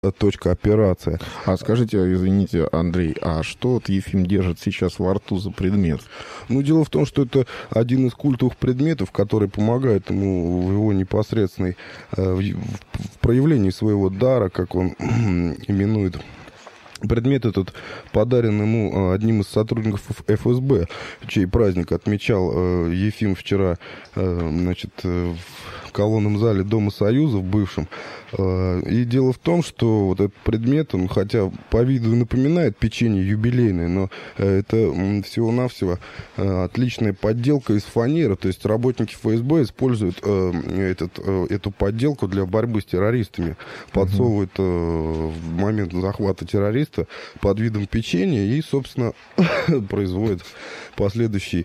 точка операции. А скажите, извините, Андрей, а что вот Ефим держит сейчас во рту за предмет? Ну, дело в том, что это один из культовых предметов, который помогает ему в его непосредственной в проявлении своего дара, как он именует. Предмет этот подарен ему одним из сотрудников ФСБ, чей праздник отмечал Ефим вчера, значит, в колонном зале Дома Союза в бывшем. И дело в том, что вот этот предмет, он хотя по виду напоминает печенье юбилейное, но это всего-навсего отличная подделка из фанеры. То есть работники ФСБ используют эту подделку для борьбы с террористами. Подсовывают в момент захвата террориста под видом печенья и, собственно, производят последующий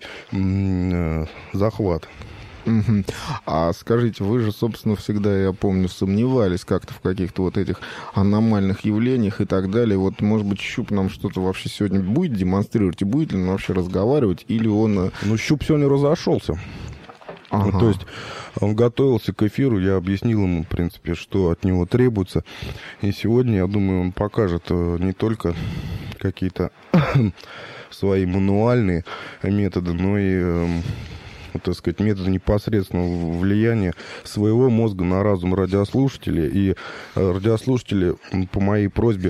захват. А скажите, вы же, собственно, всегда, я помню, сомневались как-то в каких-то вот этих аномальных явлениях и так далее. Вот, может быть, Щуп нам что-то вообще сегодня будет демонстрировать, и будет ли он вообще разговаривать, или он... Ну, Щуп сегодня разошелся. Ага. То есть он готовился к эфиру, я объяснил ему, в принципе, что от него требуется. И сегодня, я думаю, он покажет не только какие-то свои мануальные методы, но и... так сказать, методы непосредственного влияния своего мозга на разум радиослушателей. И радиослушатели по моей просьбе,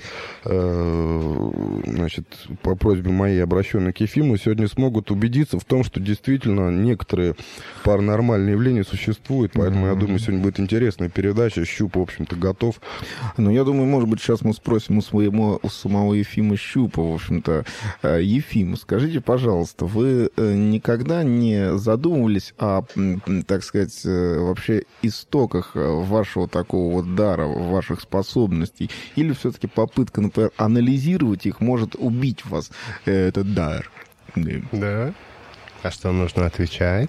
значит, по просьбе моей, обращенной к Ефиму, сегодня смогут убедиться в том, что действительно некоторые паранормальные явления существуют. Поэтому, я думаю, сегодня будет интересная передача. Щуп, в общем-то, готов. Ну, я думаю, может быть, сейчас мы спросим у самого Ефима Щупа, в общем-то. Ефим, скажите, пожалуйста, вы никогда не задумывались о, так сказать, вообще истоках вашего такого вот дара, ваших способностей? Или все-таки попытка, например, анализировать их может убить вас, этот дар? Да. А что нужно отвечать?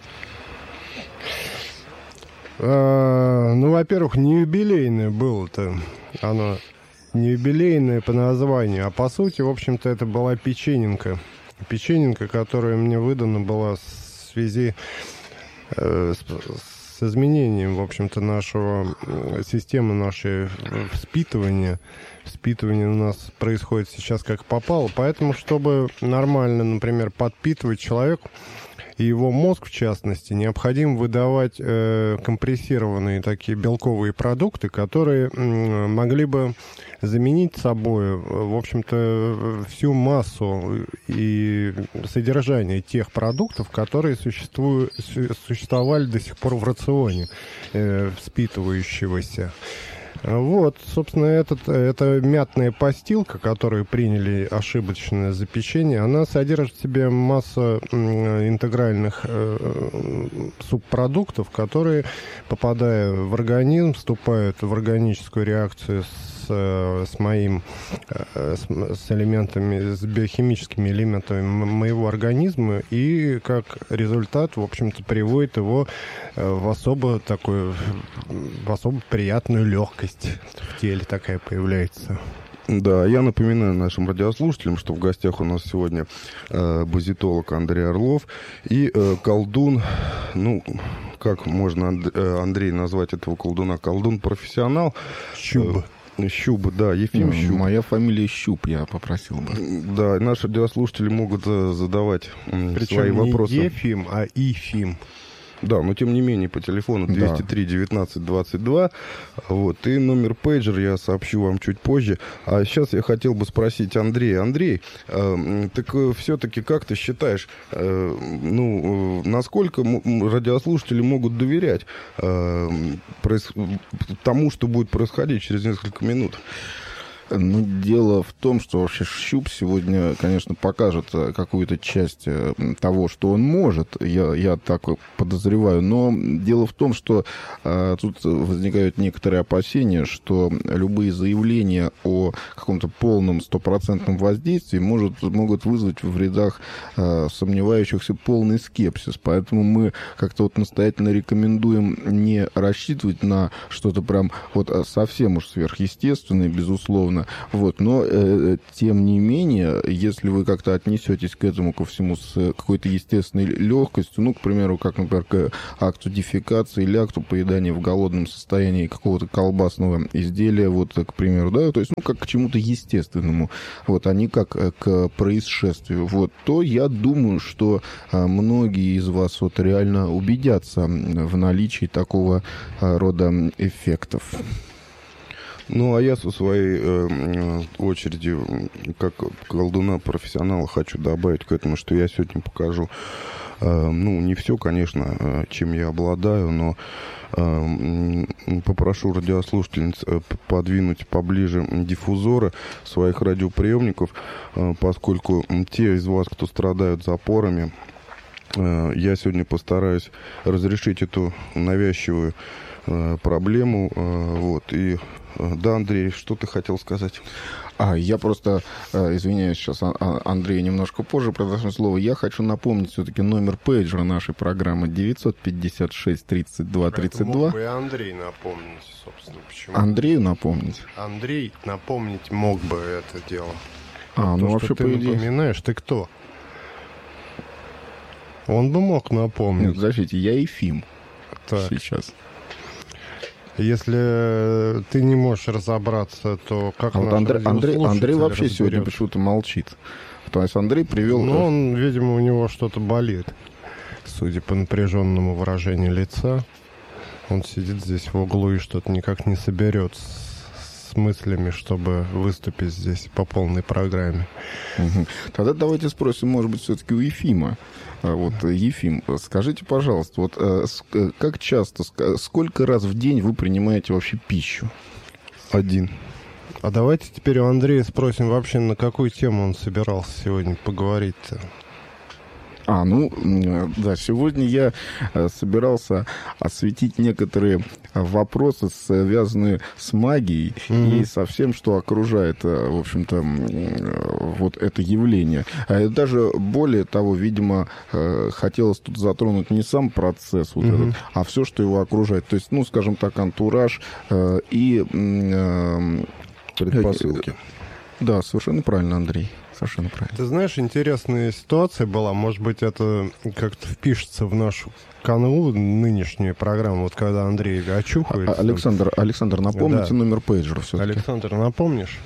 Ну, во-первых, не юбилейное было-то. Оно не юбилейное по названию, а по сути, в общем-то, это была печененка. Печененка, которая мне выдана была в связи с изменением, в общем-то, нашего системы нашей вспитывания. Вспитывание у нас происходит сейчас как попало. Поэтому, чтобы нормально, например, подпитывать человека, и его мозг, в частности, необходимо выдавать компрессированные такие белковые продукты, которые могли бы заменить собой, в общем-то, всю массу и содержание тех продуктов, которые существовали до сих пор в рационе впитывающегося. Вот, собственно, эта мятная постилка, которую приняли ошибочное за печенье, она содержит в себе массу интегральных субпродуктов, которые, попадая в организм, вступают в органическую реакцию с элементами, с биохимическими элементами моего организма, и как результат, в общем-то, приводит его в особо приятную легкость в теле такая появляется. Да, я напоминаю нашим радиослушателям, что в гостях у нас сегодня базитолог Андрей Орлов и колдун, ну, как можно, Андрей, назвать этого колдуна? Колдун-профессионал. Щуп. Щуп, да, Ефим Щуп. Моя фамилия Щуп, я попросил бы. Да, наши радиослушатели могут задавать свои Причем вопросы. Не Ефим, а Ифим. Да, но тем не менее по телефону 203 19 22. Вот, и номер пейджер я сообщу вам чуть позже. А сейчас я хотел бы спросить Андрея. Андрей, так все-таки как ты считаешь, насколько радиослушатели могут доверять тому, что будет происходить через несколько минут? Ну, дело в том, что вообще Щуп сегодня, конечно, покажет какую-то часть того, что он может, я так подозреваю, но дело в том, что тут возникают некоторые опасения, что любые заявления о каком-то полном стопроцентном воздействии могут вызвать в рядах сомневающихся полный скепсис, поэтому мы как-то вот настоятельно рекомендуем не рассчитывать на что-то прям вот совсем уж сверхъестественное, безусловно, естественно. Вот. Но, тем не менее, если вы как-то отнесетесь к этому ко всему с какой-то естественной легкостью, ну, к примеру, как, например, к акту дефекации или акту поедания в голодном состоянии какого-то колбасного изделия, вот, к примеру, да, то есть, ну, как к чему-то естественному, вот, а не как к происшествию, вот, то я думаю, что многие из вас вот реально убедятся в наличии такого рода эффектов. Ну, а я со своей очереди, как колдуна-профессионала, хочу добавить к этому, что я сегодня покажу, ну, не все, конечно, чем я обладаю, но попрошу радиослушательниц подвинуть поближе диффузоры своих радиоприемников, поскольку те из вас, кто страдают запорами, я сегодня постараюсь разрешить эту навязчивую проблему. Вот. И да, Андрей, что ты хотел сказать? Я просто, извиняюсь, сейчас Андрею немножко позже продолжу слово. Я хочу напомнить все-таки номер пейджера нашей программы 956-32-32. Мог бы и Андрей напомнить, собственно, почему. Андрею напомнить? Андрей напомнить мог бы это дело. Ну вообще, ты напоминаешь, ты кто? Он бы мог напомнить. Нет, подождите, я Ефим. Так. Сейчас. Если ты не можешь разобраться, то как вот Андрей вообще сегодня почему-то молчит. То есть Андрей привел... Ну, он, видимо, у него что-то болит. Судя по напряженному выражению лица, он сидит здесь в углу и что-то никак не соберет с мыслями, чтобы выступить здесь по полной программе. Угу. Тогда давайте спросим, может быть, все-таки у Ефима. Вот, Ефим, скажите, пожалуйста, вот как часто, сколько раз в день вы принимаете вообще пищу? 1. А давайте теперь у Андрея спросим вообще, на какую тему он собирался сегодня поговорить-то. Да, сегодня я собирался осветить некоторые вопросы, связанные с магией и со всем, что окружает, в общем-то, вот это явление. Даже более того, видимо, хотелось тут затронуть не сам процесс вот этот, а все, что его окружает. То есть, ну, скажем так, антураж и... предпосылки. Да, совершенно правильно, Андрей. Совершенно правильно. Ты знаешь, интересная ситуация была. Может быть, это как-то впишется в нашу канву нынешнюю программу, вот когда Андрей очухается. Александр, напомните номер пейджера все-таки. Александр, напомнишь?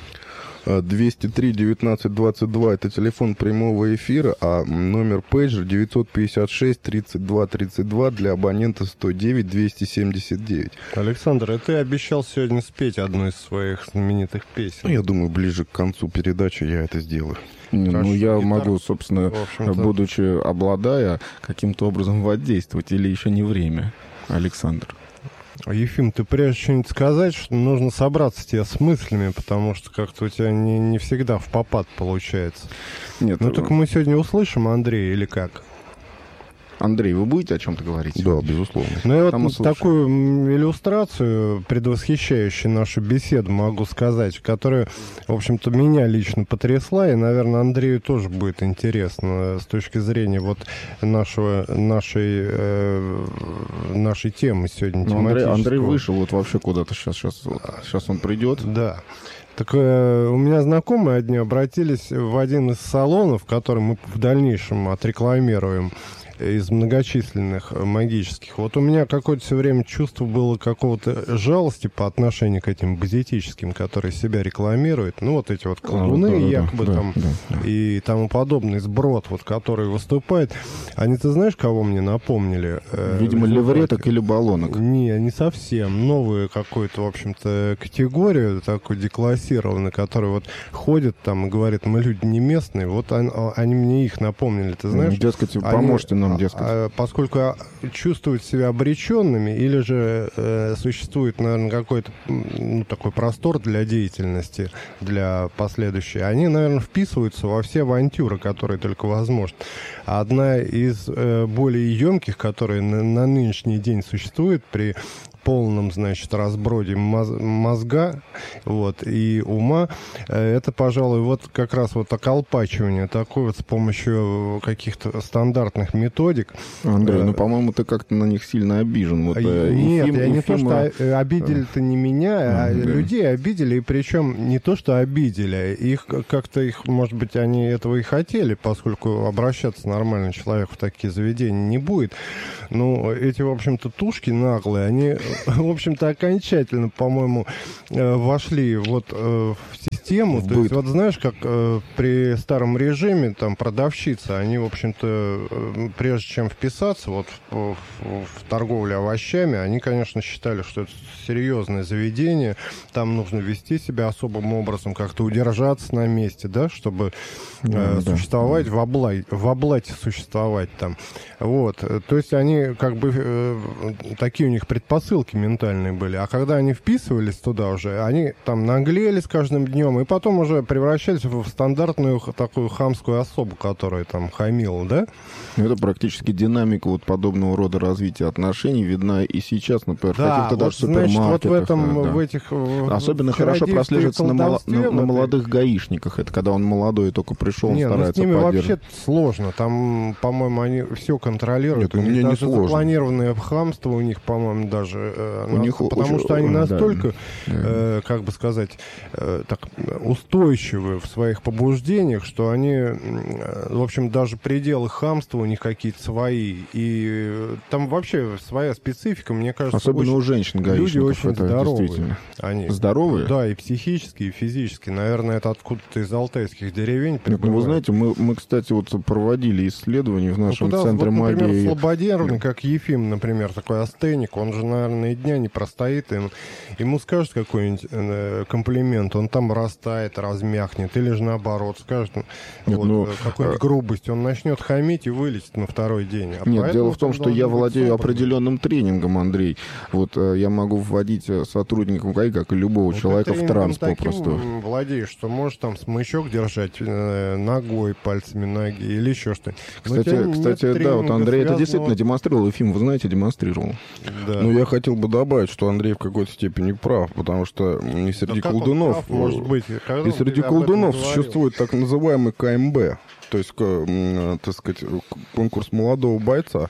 203-19-22 это телефон прямого эфира, а номер пейджер 956-32-32 для абонента 109-279. Александр, ты обещал сегодня спеть одну из своих знаменитых песен. Я думаю, ближе к концу передачи я это сделаю. Я могу, собственно, будучи обладая, каким-то образом воздействовать, или еще не время, Александр? Ефим, ты прежде что-нибудь сказать, что нужно собраться тебе с мыслями, потому что как-то у тебя не всегда в попад получается. Нет. Только мы сегодня услышим Андрея или как? Андрей, вы будете о чем-то говорить? Да, безусловно. Ну, я вот такую иллюстрацию, предвосхищающую нашу беседу, могу сказать, которая, в общем-то, меня лично потрясла, и, наверное, Андрею тоже будет интересно с точки зрения вот нашей темы сегодня тематической. Андрей вышел вот вообще куда-то сейчас он придет. Да. Так у меня знакомые одни обратились в один из салонов, который мы в дальнейшем отрекламируем, из многочисленных магических. Вот у меня какое-то все время чувство было какого-то жалости по отношению к этим базитическим, которые себя рекламируют. Ну, вот эти вот колдуны и тому подобный сброд, вот, который выступает. Они, ты знаешь, кого мне напомнили? Видимо, левреток или баллонок. Не совсем. Новую какую-то, в общем-то, категорию, такую деклассированную, которая вот ходит там и говорит, мы люди не местные. Вот они мне их напомнили, ты знаешь? Дескать, поможете нам. Поскольку чувствуют себя обреченными, или же существует, наверное, какой-то такой простор для деятельности, для последующей, они, наверное, вписываются во все авантюры, которые только возможны. Одна из более емких, которые на нынешний день существует при полном, значит, разброде мозга, вот, и ума, это, пожалуй, вот как раз вот околпачивание такое вот с помощью каких-то стандартных методик. Андрей, ну, по-моему, ты как-то на них сильно обижен. Вот, нет, я не то, что обидели-то не меня, а людей обидели, и причем не то, что обидели, их как-то, может быть, они этого и хотели, поскольку обращаться нормальный человек в такие заведения не будет. Ну, эти, в общем-то, тушки наглые, они, в общем-то, окончательно, по-моему, вошли вот в систему. То есть, вот знаешь, как при старом режиме, там, продавщицы, они, в общем-то, прежде чем вписаться вот в торговлю овощами, они, конечно, считали, что это серьезное заведение, там нужно вести себя особым образом, как-то удержаться на месте, да, чтобы существовать в облате существовать там. Вот. То есть они как бы такие у них предпосылки ментальные были. А когда они вписывались туда уже, они там наглели с каждым днем, и потом уже превращались в стандартную такую хамскую особу, которая там хамила, да? Это практически динамика вот подобного рода развития отношений видна и сейчас, например, в каких-то даже супермаркетах. Вот в этом, в этих... Особенно хорошо прослеживается на молодых гаишниках. Это когда он молодой и только пришел, он старается с ними поддерживать. Вообще сложно. Там, по-моему, они все контролируют. Нет, у меня не даже сложно. Запланированное хамство у них, по-моему, даже... У них потому что они настолько, как бы сказать, так, устойчивы в своих побуждениях, что они, в общем, даже пределы хамства у них какие-то свои. И там вообще своя специфика, мне кажется. Особенно у женщин-гаишников. Люди очень здоровые. Они здоровые? Да, и психически, и физически. Наверное, это откуда-то из алтайских деревень. Нет, ну вы знаете, мы, кстати, вот проводили исследования в нашем центре магии. Например, слободерный, как Ефим, например, такой астеник, он же, наверное, и дня не простоит. Ему скажут какой-нибудь комплимент, он там растает, размякнет. Или же наоборот, скажет какую-нибудь грубость, он начнет хамить и вылетит на второй день. Нет, дело в том, что я владею определенным тренингом, Андрей. Вот я могу вводить сотрудников ГАИ, как и любого человека, в транс попросту. Владеешь, что можешь там смычок держать ногой, пальцами ноги или еще что-нибудь. Кстати, да, вот Андрей это действительно демонстрировал, Ефим, вы знаете, демонстрировал. Да. Ну, я хотел бы добавить, что Андрей в какой-то степени прав, потому что и среди колдунов, может быть, и среди колдунов существует так называемый КМБ. То есть, так сказать, конкурс молодого бойца,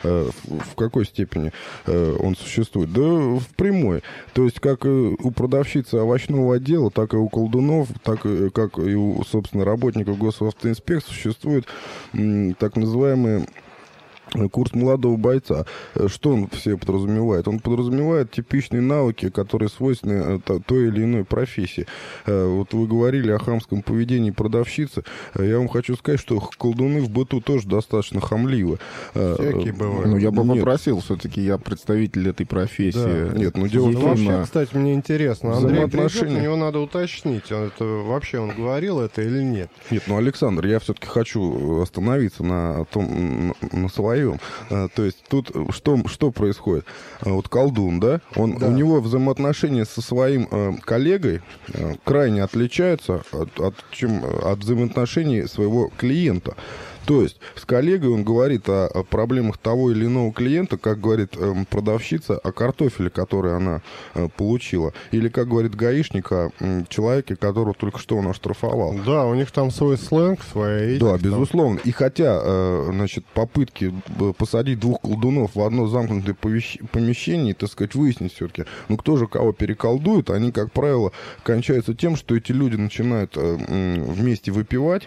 в какой степени он существует? Да в прямой. То есть, как и у продавщицы овощного отдела, так и у колдунов, так и, как и у, собственно, работников госавтоинспекции существует так называемый курс молодого бойца. Что он все подразумевает? Он подразумевает типичные навыки, которые свойственны той или иной профессии. Вот вы говорили о хамском поведении продавщицы. Я вам хочу сказать, что колдуны в быту тоже достаточно хамливы. Всякие бывают. Ну, я бы попросил, все-таки я представитель этой профессии. Да. Нет, ну дело в том, вообще, кстати, мне интересно. Андрей придет, у него надо уточнить, вообще он говорил это или нет. Нет, ну, Александр, я все-таки хочу остановиться на своем. То есть тут что происходит? Вот колдун, да? У него взаимоотношения со своим коллегой крайне отличаются от взаимоотношений своего клиента. То есть с коллегой он говорит о проблемах того или иного клиента, как говорит продавщица, о картофеле, который она получила. Или, как говорит гаишник, о человеке, которого только что он оштрафовал. Да, у них там свой сленг, своя этика. Да, безусловно. И хотя, значит, попытки посадить двух колдунов в одно замкнутое помещение, так сказать, выяснить все-таки, ну кто же кого переколдует, они, как правило, кончаются тем, что эти люди начинают вместе выпивать.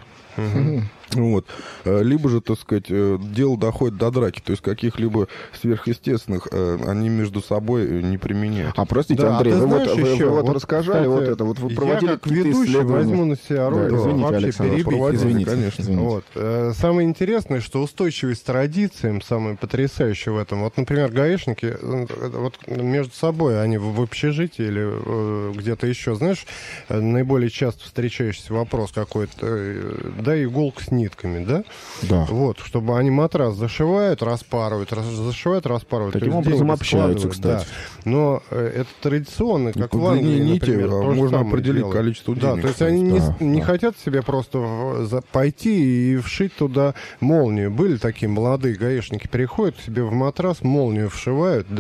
Вот. Либо же, так сказать, дело доходит до драки, то есть каких-либо сверхъестественных они между собой не применяют. А простите, да, Андрей, вы рассказали вот это, вот вы проводили какие-то исследования. Возьму на себя роль, извините, Александр, извините, конечно. Вот. Самое интересное, что устойчивость к традициям, самое потрясающее в этом. Вот, например, гаишники, вот между собой, они в общежитии или где-то еще, знаешь, наиболее часто встречающийся вопрос какой-то, дай иголку с нитками, да? Да. Вот, чтобы они матрас зашивают, распарывают, зашивают, распарывают. Таким образом общаются, кстати. Да. Но это традиционно, как в Англии, например. Можно определить делают. Количество денег. Да, то есть они не хотят себе просто пойти и вшить туда молнию. Были такие молодые гаишники, переходят к себе в матрас, молнию вшивают, да?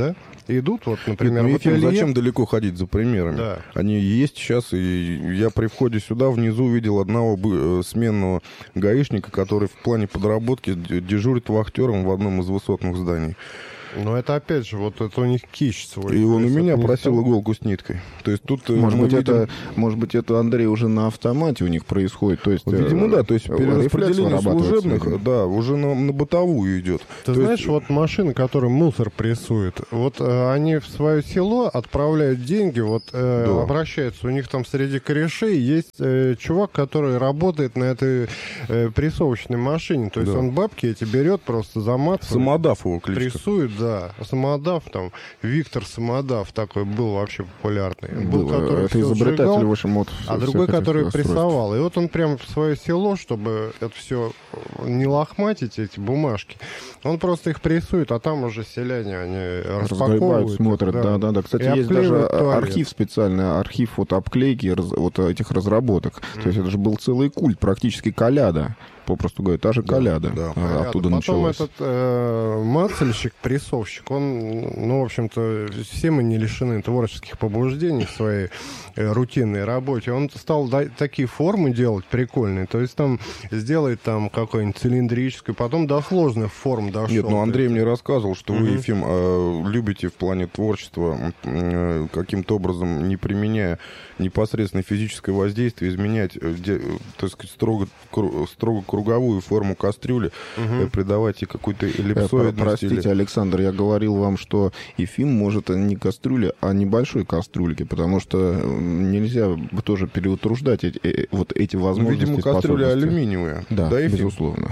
идут, вот, например, Нет, в ателье. зачем далеко ходить за примерами? Да. Они есть сейчас, и я при входе сюда внизу видел одного сменного гаишника, который в плане подработки дежурит вахтером в одном из высотных зданий. Но это опять же, вот это у них кич свой. И он у меня просил того... иголку с ниткой. То есть тут может быть, видим... это, Андрей, уже на автомате у них происходит. То есть, видимо, да. То есть перераспределение служебных, да, уже на бытовую идет. Ты знаешь, вот машины, которые мусор прессуют, вот они в свое село отправляют деньги, вот обращаются, у них там среди корешей есть чувак, который работает на этой прессовочной машине. То есть он бабки эти берет, просто заматывает. Самодав его кличка. Прессует, да. Самодав там, Виктор Самодав такой был вообще популярный. Был, который это изобретатель, сжигал, в общем, вот а другой, который прессовал. И вот он прям в свое село, чтобы это все не лохматить, эти бумажки, он просто их прессует, а там уже селяне, они распаковывают. Смотрят, да. Кстати, есть даже архив специальный, архив вот обклейки вот этих разработок. То есть это же был целый культ, практически коляда. Попросту говоря, та же коляда оттуда началась. Потом этот мацельщик, прессовщик, он, ну, в общем-то, все мы не лишены творческих побуждений в своей рутинной работе. Он стал такие формы делать прикольные, то есть там сделает там какую-нибудь цилиндрическую, потом до сложных форм дошел. Нет, ну Андрей мне рассказывал, что вы, Ефим, любите в плане творчества каким-то образом, не применяя непосредственно физическое воздействие, изменять, так сказать, строго круговую форму кастрюли, придавать ей какую-то эллипсоидность. Простите, Александр, я говорил вам, что Ефим может не кастрюли, а небольшой кастрюльки, потому что нельзя тоже переутруждать вот эти возможности. Видимо, кастрюля алюминиевая. Да, безусловно.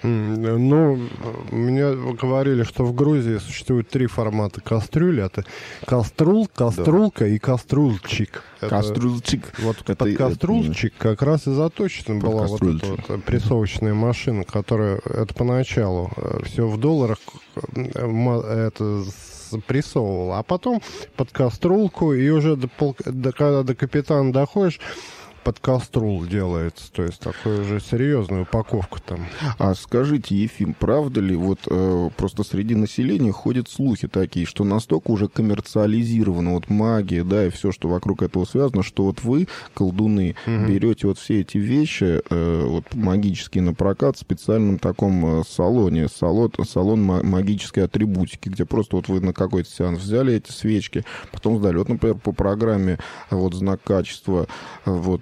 Ну, мне говорили, что в Грузии существует 3 формата кастрюли. Это каструлка и каструльчик. Каструльчик. Вот под каструльчик как раз и заточена была вот эта вот прессовочная машина, которая, это поначалу все в долларах это прессовывала, а потом под каструлку, и уже когда до капитана доходишь, под каструл делается, то есть такую уже серьезную упаковку там. А скажите, Ефим, правда ли, вот просто среди населения ходят слухи такие, что настолько уже коммерциализирована вот магия, да, и все, что вокруг этого связано, что вот вы, колдуны, берете вот все эти вещи вот магические на прокат в специальном таком салоне, салон магической атрибутики, где просто вот вы на какой-то сеанс взяли эти свечки, потом сдали. Вот, например, по программе вот знак качества, вот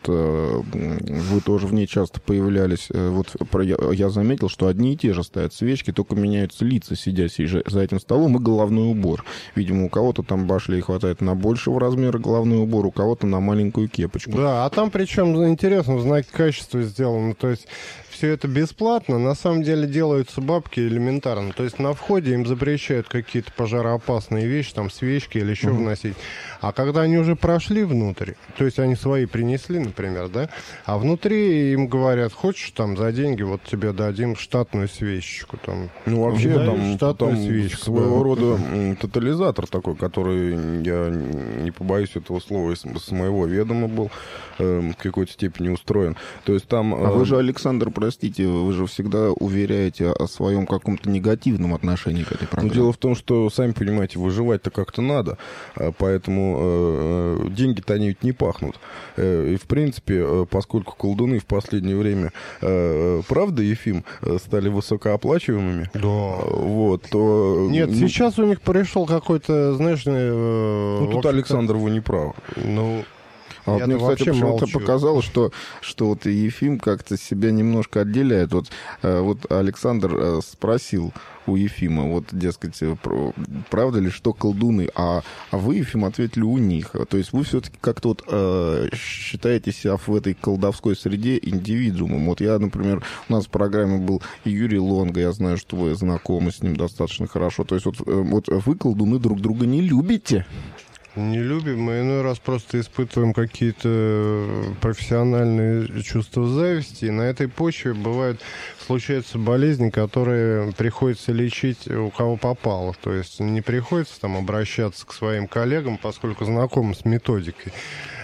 вы тоже в ней часто появлялись. Вот я заметил, что одни и те же стоят свечки, только меняются лица сидящие за этим столом и головной убор. Видимо, у кого-то там башлей хватает на большего размера головной убор, у кого-то на маленькую кепочку. Да, а там причем интересно, в знаке качества сделано. То есть все это бесплатно, на самом деле делаются бабки элементарно. То есть на входе им запрещают какие-то пожароопасные вещи, там свечки или еще вносить. А когда они уже прошли внутрь, то есть они свои принесли, например, да, а внутри им говорят, хочешь там за деньги, вот тебе дадим штатную свечечку. Там. Ну вообще там свечку, своего рода тотализатор такой, который, я не побоюсь этого слова, с моего ведома был в какой-то степени устроен. То есть там... А вы же, Александр, простите, вы же всегда уверяете о своем каком-то негативном отношении к этой программе. Но дело в том, что, сами понимаете, выживать-то как-то надо, поэтому деньги-то они ведь не пахнут. И, в принципе, поскольку колдуны в последнее время, правда, Ефим, стали высокооплачиваемыми, да. Вот, то... Нет, сейчас у них пришел какой-то, знаешь... Ну, тут, Александр, вы не правы. Ну... А вот мне, кстати, почему-то показалось, что вот Ефим как-то себя немножко отделяет. Вот Александр спросил у Ефима, вот, дескать, правда ли, что колдуны, а вы, Ефим, ответили у них. То есть вы все-таки как-то вот считаете себя в этой колдовской среде индивидуумом. Вот я, например, у нас в программе был Юрий Лонга, я знаю, что вы знакомы с ним достаточно хорошо. То есть вот вы, колдуны, друг друга не любите? Не любим, мы иной раз просто испытываем какие-то профессиональные чувства зависти, и на этой почве случаются болезни, которые приходится лечить у кого попало. То есть не приходится там обращаться к своим коллегам, поскольку знакомы с методикой.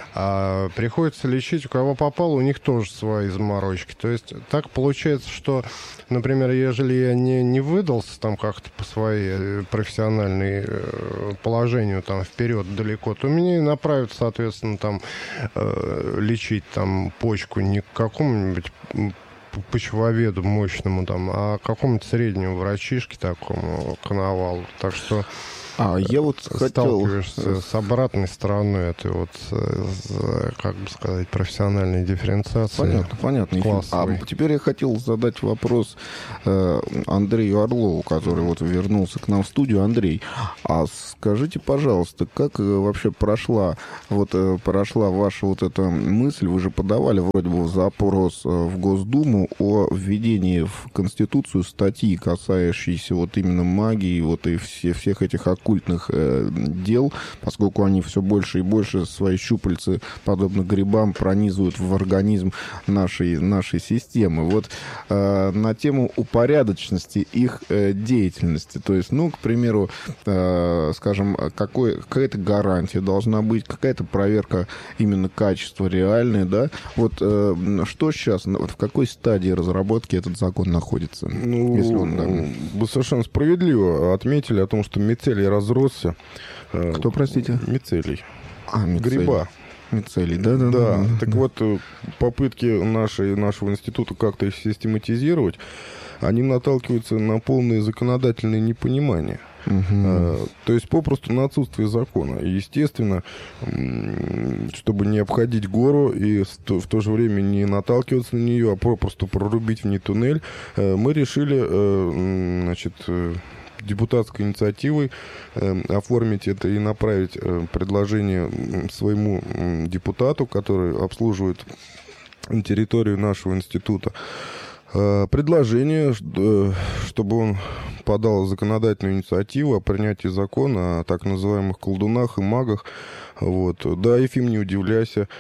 А приходится лечить, у кого попало, у них тоже свои заморочки. То есть так получается, что, например, ежели я не выдался там как-то по своей профессиональной положению там вперед далеко, то меня и направят, соответственно, там лечить там почку не к какому-нибудь почвоведу мощному там, а какому-нибудь среднему врачишке такому, коновалу. Так что я вот сталкиваешься с обратной стороной этой вот, как бы сказать, профессиональной дифференциации. Понятно. Теперь я хотел задать вопрос Андрею Орлову, который вот вернулся к нам в студию. Андрей, а скажите, пожалуйста, как вообще прошла ваша вот эта мысль? Вы же подавали вроде бы запрос в Госдуму о введении в Конституцию статьи, касающейся вот именно магии, вот и всех этих оккультных дел, поскольку они все больше и больше свои щупальцы, подобно грибам, пронизывают в организм нашей системы. Вот на тему упорядоченности их деятельности. То есть, к примеру, скажем, какая-то гарантия должна быть, какая-то проверка именно качества реальная, да? Вот что сейчас, в какой стадии разработки этот закон находится? Если вы совершенно справедливо отметили о том, что мицелий разросся. Кто, простите? Мицелий. Мицелий. Гриба. Мицелий, да. Так вот, попытки нашего института как-то их систематизировать, они наталкиваются на полное законодательное непонимание. То есть попросту на отсутствие закона. И, естественно, чтобы не обходить гору и в то же время не наталкиваться на нее, а попросту прорубить в ней туннель, мы решили, депутатской инициативой оформить это и направить предложение своему депутату, который обслуживает территорию нашего института. Предложение, чтобы он подал законодательную инициативу о принятии закона о так называемых колдунах и магах. Вот. Да, Ефим, не удивляйся,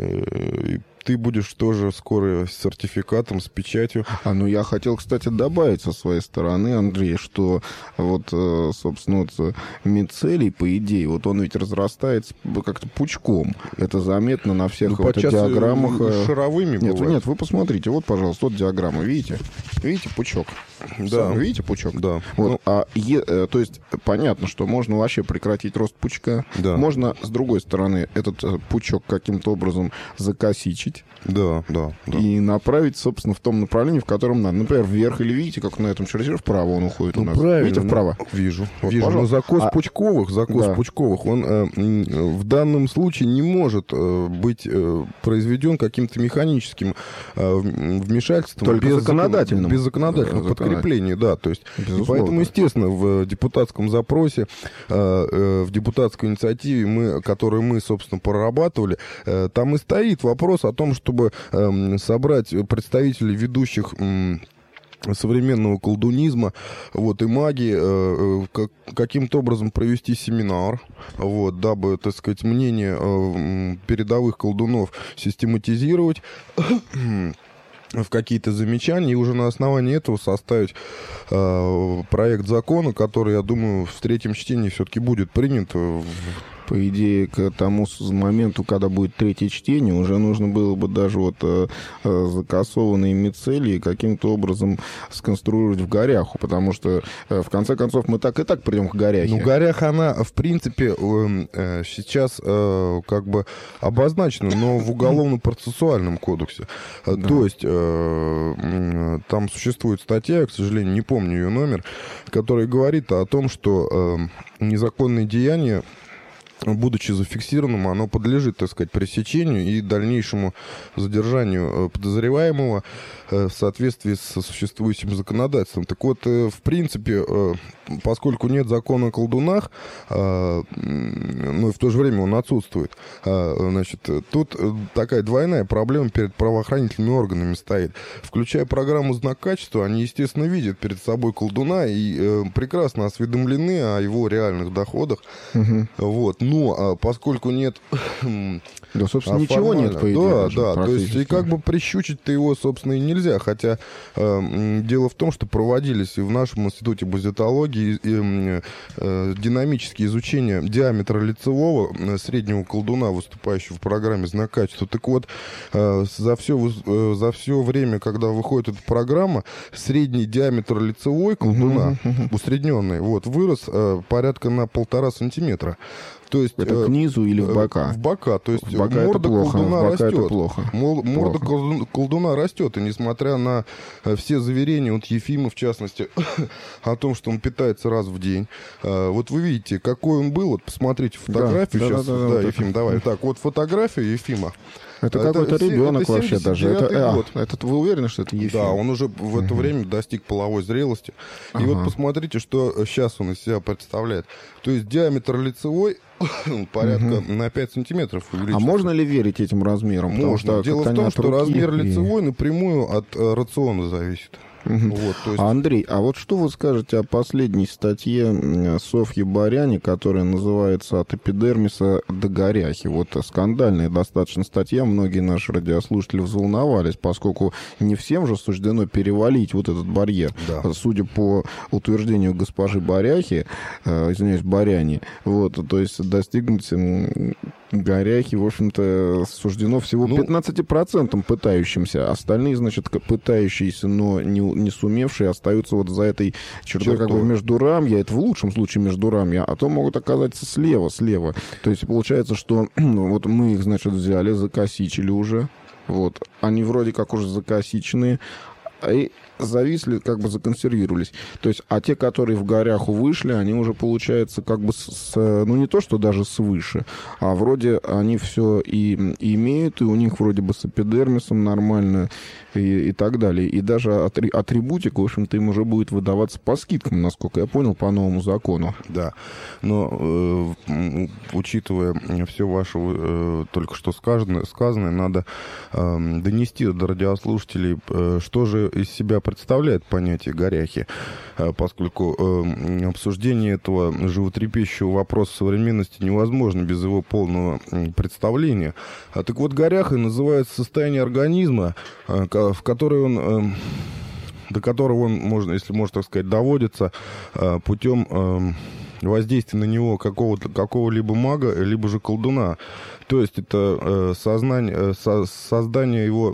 ты будешь тоже скоро с сертификатом, с печатью. Я хотел, кстати, добавить со своей стороны, Андрей, что собственно, мицелий, по идее, вот он ведь разрастается как-то пучком. Это заметно на всех диаграммах. Шаровыми бывает. Нет, вы посмотрите, вот, пожалуйста, вот диаграмма, видите? Видите пучок? Да. Видите пучок? Да. Вот. То есть понятно, что можно вообще прекратить рост пучка. Да. Можно, с другой стороны, этот пучок каким-то образом закосичить. Да. И направить, собственно, в том направлении, в котором надо. Например, вверх, или видите, как на этом чертеже вправо он уходит у нас. Правильно. Видите, вправо? Вижу. Вот, Но закос пучковых, он в данном случае не может быть произведен каким-то механическим вмешательством. Только без законодательным. Без законодательного подкрепления, да. То есть, поэтому, естественно, в депутатском запросе, в депутатской инициативе, которую мы, собственно, прорабатывали, там и стоит вопрос о том, чтобы собрать представителей ведущих современного колдунизма, и магии, каким-то образом провести семинар, дабы, так сказать, мнение передовых колдунов систематизировать в какие-то замечания, и уже на основании этого составить проект закона, который, я думаю, в третьем чтении все-таки будет принят. По идее, к тому моменту, когда будет третье чтение, уже нужно было бы даже закосованные мицелии каким-то образом сконструировать в горяху, потому что, в конце концов, мы так и так придем к горяхе. Горях, она, в принципе, сейчас как бы обозначена, но в Уголовно-процессуальном кодексе. Да. То есть там существует статья, я, к сожалению, не помню ее номер, которая говорит о том, что незаконные деяния, будучи зафиксированным, оно подлежит, так сказать, пресечению и дальнейшему задержанию подозреваемого в соответствии с существующим законодательством. Так вот, в принципе, поскольку нет закона о колдунах, но и в то же время он отсутствует, тут такая двойная проблема перед правоохранительными органами стоит. Включая программу «Знак качества», они, естественно, видят перед собой колдуна и прекрасно осведомлены о его реальных доходах. Но Но поскольку нет... Да, собственно, ничего нет, по идее. Да, то есть и как бы прищучить-то его, собственно, и нельзя. Хотя дело в том, что проводились и в нашем институте базитологии динамические изучения диаметра лицевого среднего колдуна, выступающего в программе «Знак качества». Так вот, за все время, когда выходит эта программа, средний диаметр лицевой колдуна, усредненный, вот, вырос порядка на 1,5 сантиметра. То есть, это к низу или в бока? В бока. То есть бока морда колдуна растет. Это плохо. Морда колдуна растет. И несмотря на все заверения от Ефима, в частности, о том, что он питается раз в день, вот вы видите, какой он был. Вот посмотрите фотографию сейчас. Да, Ефим, давай. Так, вот фотография Ефима. Это какой-то ребенок вообще даже. Год. Это вы уверены, что это Ефим? Да, он уже в это время достиг половой зрелости. И вот посмотрите, что сейчас он из себя представляет. То есть диаметр лицевой порядка на 5 сантиметров увеличился. А можно ли верить этим размерам? Можно. Дело в том, что размер лицевой напрямую от рациона зависит. Вот, то есть... Андрей, а вот что вы скажете о последней статье Софьи Баряни, которая называется «От эпидермиса до горяхи»? Вот скандальная достаточно статья, многие наши радиослушатели взволновались, поскольку не всем же суждено перевалить вот этот барьер. Да. Судя по утверждению госпожи Баряхи, Баряни, вот, то есть достигнуть горяхи, в общем-то, суждено всего 15% пытающимся. Остальные, значит, пытающиеся, но не сумевшие, остаются вот за этой чертой, как бы междурамья. Это в лучшем случае междурамья, а то могут оказаться слева. То есть получается, что вот мы их, значит, взяли, закосичили уже. Вот. Они вроде как уже закосиченные. И зависли, как бы законсервировались. То есть, а те, которые в горяху вышли, они уже, получается, как бы ну, не то, что даже свыше, а вроде они все и имеют, и у них вроде бы с эпидермисом нормально, и так далее. И даже атрибутика, в общем-то, им уже будет выдаваться по скидкам, насколько я понял, по новому закону. Да, но учитывая все ваше только что сказанное, надо донести до радиослушателей, что же из себя представляет понятие горяхи, поскольку обсуждение этого животрепещущего вопроса современности невозможно без его полного представления. Так вот, горяхой называется состояние организма, в которое он, до которого он, можно, если можно так сказать, доводится путем воздействия на него какого-либо мага, либо же колдуна. То есть это создание его...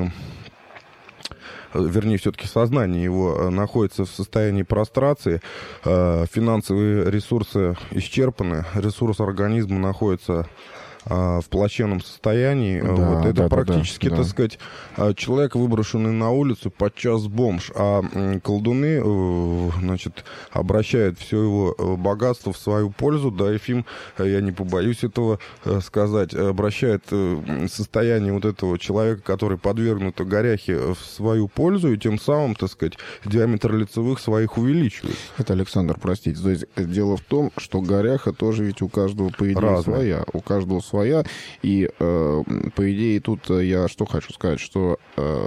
Вернее, все-таки сознание его находится в состоянии прострации, финансовые ресурсы исчерпаны, ресурс организма находится в плачевном состоянии. Да, вот это практически, так сказать, человек, выброшенный на улицу, подчас бомж, а колдуны, значит, обращают все его богатство в свою пользу. Да, Ефим, я не побоюсь этого сказать, обращает состояние вот этого человека, который подвергнут горяхе, в свою пользу, и тем самым, так сказать, диаметр лицевых своих увеличивает. Это, Александр, простите, то есть дело в том, что горяха тоже ведь у каждого, по идее, своя. У каждого своя. И, по идее, тут я что хочу сказать, что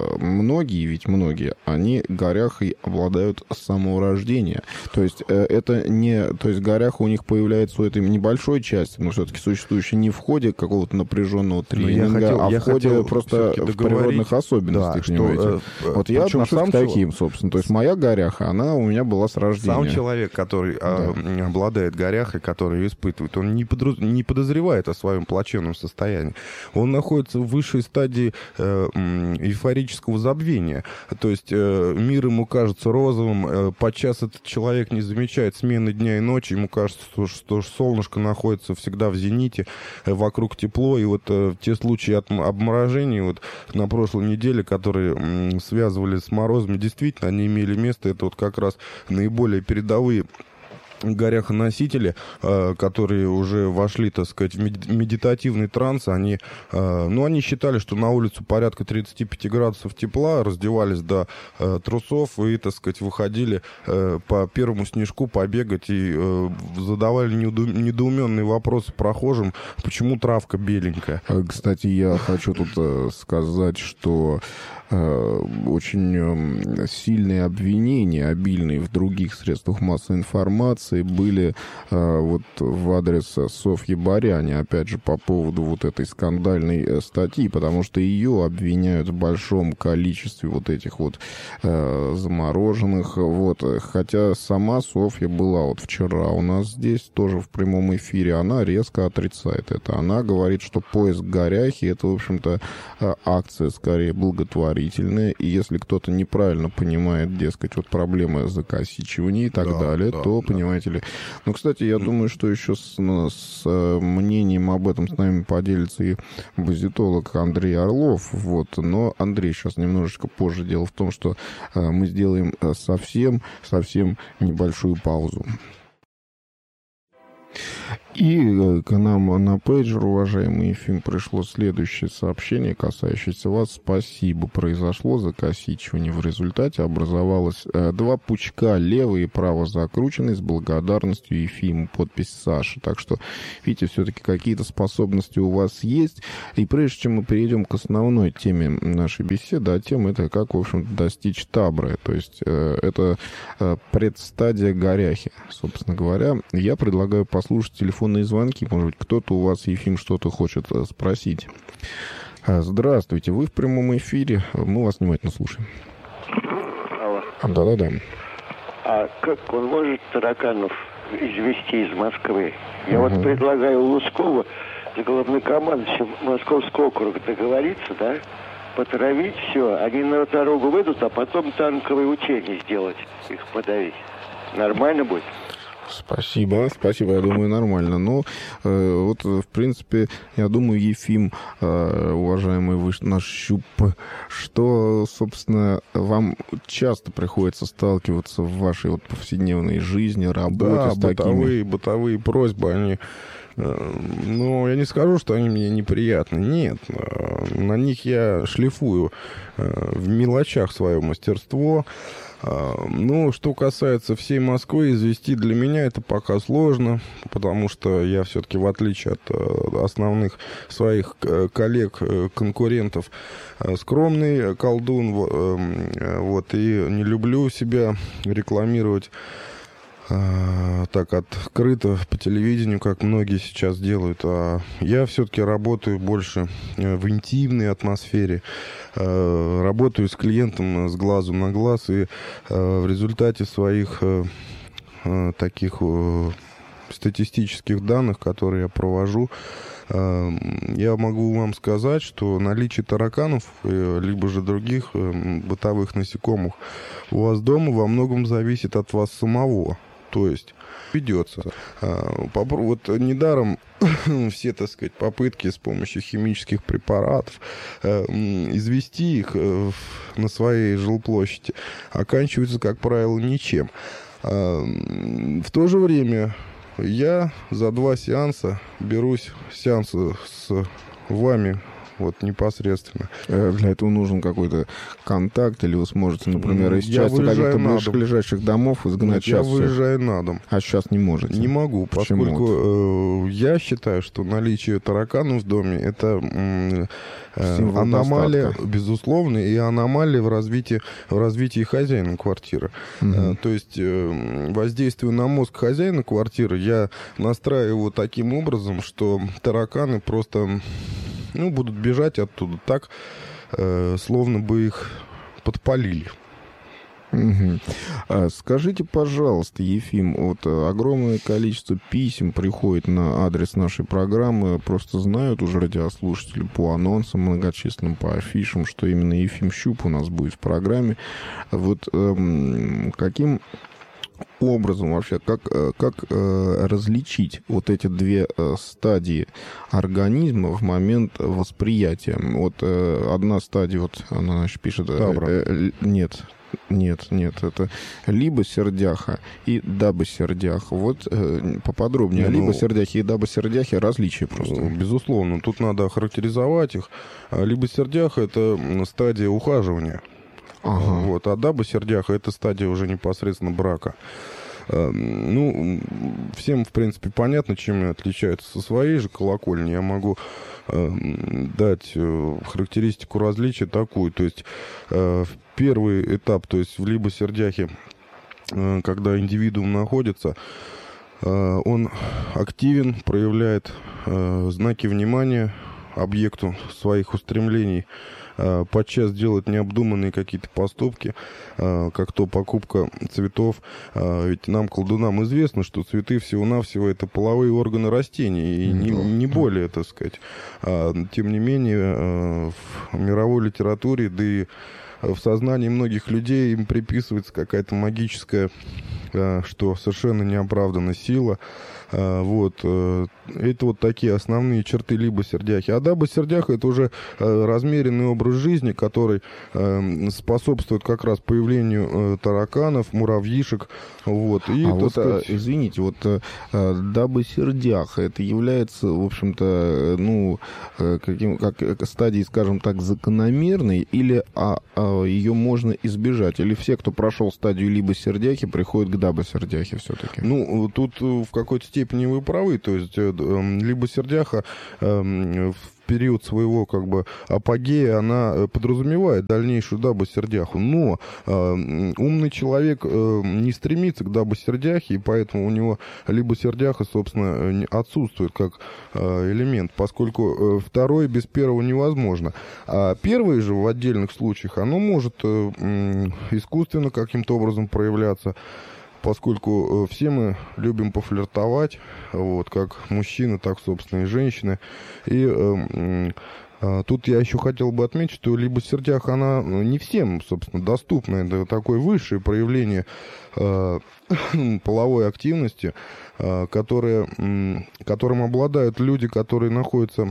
многие, они горяхой обладают с самого рождения. То есть это не... То есть горяха у них появляется у этой небольшой части, но все-таки существующей не в ходе какого-то напряженного тренинга, в ходе просто в природных особенностях. Да, что, вот я отношусь к таким, собственно. То есть моя горяха, она у меня была с рождения. Сам человек, который обладает горяхой, который ее испытывает, он не подозревает о своем плачевном состоянии. Он находится в высшей стадии эйфорического забвения. То есть мир ему кажется розовым. Подчас этот человек не замечает смены дня и ночи. Ему кажется, что солнышко находится всегда в зените, вокруг тепло. И вот те случаи обморожений вот на прошлой неделе, которые связывали с морозами, действительно, они имели место. Это вот как раз наиболее передовые горяхоносители, которые уже вошли, так сказать, в медитативный транс, они считали, что на улицу порядка 35 градусов тепла, раздевались до трусов и, так сказать, выходили по первому снежку побегать и задавали недоуменные вопросы прохожим, почему травка беленькая. Кстати, я хочу тут сказать, что очень сильные обвинения, обильные в других средствах массовой информации, претенции были вот в адрес Софьи Баряни, опять же, по поводу вот этой скандальной статьи, потому что ее обвиняют в большом количестве вот этих вот замороженных, вот, хотя сама Софья была вот вчера у нас здесь тоже в прямом эфире, она резко отрицает это, она говорит, что поиск горяхи — это, в общем-то, акция скорее благотворительная, и если кто-то неправильно понимает, дескать, вот проблемы закосичивания и так далее, то, понимаете ли... Ну, кстати, я думаю, что еще с мнением об этом с нами поделится и базитолог Андрей Орлов, вот, но Андрей сейчас немножечко позже. Дело в том, что мы сделаем совсем небольшую паузу. И к нам на пейджер, уважаемый Ефим, пришло следующее сообщение, касающееся вас. Спасибо. Произошло закосичивание. В результате образовалось два пучка, левый и право закрученный, с благодарностью Ефиму. Подпись Саши. Так что, видите, все-таки какие-то способности у вас есть. И прежде чем мы перейдем к основной теме нашей беседы, а тема — это как, в общем-то, достичь табры. То есть это предстадия горяхи, собственно говоря. Я предлагаю послушать телефонные звонки. Может быть, кто-то у вас, Ефим, что-то хочет спросить. Здравствуйте, вы в прямом эфире. Мы вас внимательно слушаем. Алло. Да-да-да. А как он может тараканов извести из Москвы? Я вот предлагаю Лускову с главнокомандующим Московского округа договориться, да? Потравить все. Они на дорогу выйдут, а потом танковые учения сделать, их подавить. Нормально будет? Спасибо, я думаю, нормально. Но вот, в принципе, я думаю, Ефим, уважаемый наш щуп, что, собственно, вам часто приходится сталкиваться в вашей вот повседневной жизни, работе с такими... бытовые просьбы, они... Ну, я не скажу, что они мне неприятны. Нет, на них я шлифую в мелочах свое мастерство. Ну, что касается всей Москвы, извести для меня это пока сложно, потому что я все-таки, в отличие от основных своих коллег, конкурентов, скромный колдун, вот, и не люблю себя рекламировать так открыто по телевидению, как многие сейчас делают. А я все-таки работаю больше в интимной атмосфере, работаю с клиентом с глазу на глаз, и в результате своих таких статистических данных, которые я провожу, я могу вам сказать, что наличие тараканов, либо же других бытовых насекомых у вас дома во многом зависит от вас самого. То есть ведется. Вот недаром все, так сказать, попытки с помощью химических препаратов извести их на своей жилплощади оканчиваются, как правило, ничем. В то же время я за 2 сеанса берусь сеанса с вами вот непосредственно. Для этого нужен какой-то контакт, или вы сможете, например, из части каких-то ближайших домов изгнать я выезжаю на дом. А сейчас не можете? Не могу, поскольку я считаю, что наличие тараканов в доме — это аномалия, безусловно, и аномалия в развитии хозяина квартиры. То есть, воздействуя на мозг хозяина квартиры, я настраиваю таким образом, что тараканы просто... будут бежать оттуда так, словно бы их подпалили. Скажите, пожалуйста, Ефим, вот огромное количество писем приходит на адрес нашей программы. Просто знают уже радиослушатели по анонсам многочисленным, по афишам, что именно Ефим Щуп у нас будет в программе. Вот каким образом вообще, как различить вот эти 2 стадии организма в момент восприятия? Вот одна стадия, вот она пишет... Нет, это либо сердяха и даба-сердяха. Вот поподробнее. Либо сердяхи и даба-сердяхи — различия просто. Безусловно, тут надо охарактеризовать их. Либо сердяха — это стадия ухаживания. Вот, а даба-сердяха — это стадия уже непосредственно брака. Всем, в принципе, понятно, чем они отличаются. Со своей же колокольни я могу дать характеристику различия такую. То есть в первый этап, то есть в либо сердяхе, когда индивидуум находится, он активен, проявляет знаки внимания объекту своих устремлений, подчас делает необдуманные какие-то поступки, как то покупка цветов. Ведь нам, колдунам, известно, что цветы всего-навсего это половые органы растений, и не более, так сказать. Тем не менее, в мировой литературе, да и в сознании многих людей им приписывается какая-то магическая, что совершенно неоправданная сила. Вот. Это вот такие основные черты либо-сердяхи. А даба-сердяха — это уже размеренный образ жизни, который способствует как раз появлению тараканов, муравьишек. Вот. И, сказать... извините, вот даба-сердяха, это является, в общем-то, ну, как стадией, скажем так, закономерной, или ее можно избежать? Или все, кто прошел стадию либо-сердяхи, приходят к даба-сердяхе все-таки? Ну, тут в какой-то степени вы правы. То есть либо-сердяха в период своего как бы апогея, она подразумевает дальнейшую даба-сердяху. Но умный человек не стремится к даба-сердяхе, и поэтому у него либо-сердяха, собственно, отсутствует как элемент, поскольку второе без первого невозможно. А первое же в отдельных случаях, оно может искусственно каким-то образом проявляться, поскольку все мы любим пофлиртовать, вот, как мужчины, так, собственно, и женщины. И тут я еще хотел бы отметить, что либо-сердяха, она не всем, собственно, доступна. Это такое высшее проявление половой активности, которым обладают люди, которые находятся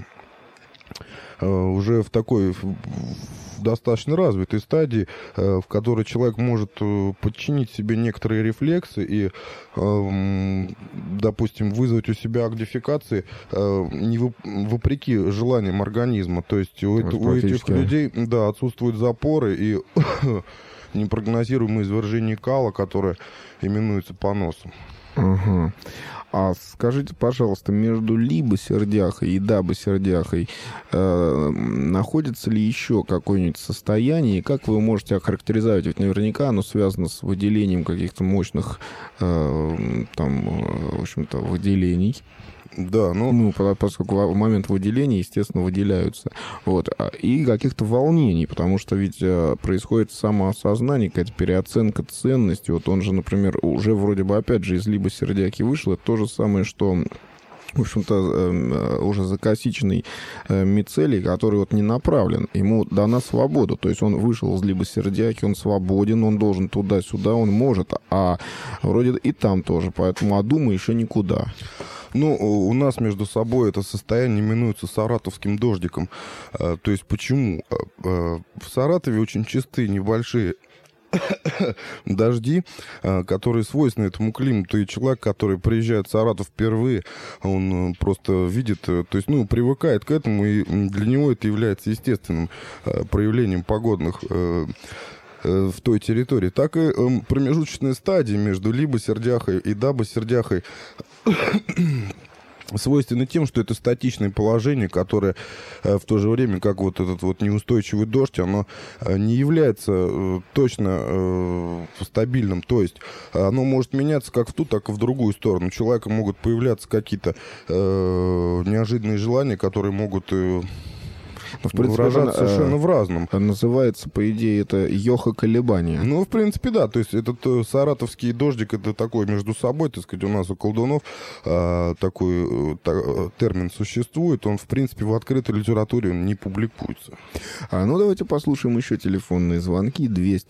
уже в такой достаточно развитой стадии, в которой человек может подчинить себе некоторые рефлексы и, допустим, вызвать у себя акт дефекации вопреки желаниям организма. То есть у этих людей, да, отсутствуют запоры и непрогнозируемое извержение кала, которое именуется поносом. Угу. А скажите, пожалуйста, между либо-сердяхой и даба-сердяхой находится ли еще какое-нибудь состояние? И как вы можете охарактеризовать? Ведь наверняка оно связано с выделением каких-то мощных в общем-то, выделений. Да, ну, поскольку в момент выделения, естественно, выделяются. Вот. И каких-то волнений, потому что ведь происходит самоосознание, какая-то переоценка ценности. Вот он же, например, уже вроде бы, опять же, из либо-сердяки вышел. Это то же самое, что, в общем-то, уже закосиченный мицелий, который вот не направлен. Ему дана свобода. То есть он вышел из либо-сердяки, он свободен, он должен туда-сюда, он может. А вроде и там тоже. Поэтому дума еще никуда. Ну, у нас между собой это состояние именуется саратовским дождиком. То есть почему? В Саратове очень частые небольшие дожди, которые свойственны этому климату. И человек, который приезжает в Саратов впервые, он просто видит, то есть, ну, привыкает к этому, и для него это является естественным проявлением погодных в той территории. Так и промежуточная стадия между либо-сердяхой и даба-сердяхой свойственно тем, что это статичное положение, которое в то же время, как вот этот вот неустойчивый дождь, оно не является точно стабильным. То есть оно может меняться как в ту, так и в другую сторону. У человека могут появляться какие-то неожиданные желания, которые могут в принципе, выражаться совершенно в разном. Называется, по идее, это йоха-колебания. Ну, в принципе, да. То есть этот саратовский дождик, это такой между собой, так сказать, у нас у колдунов такой термин существует. Он, в принципе, в открытой литературе не публикуется. Ну, давайте послушаем еще телефонные звонки.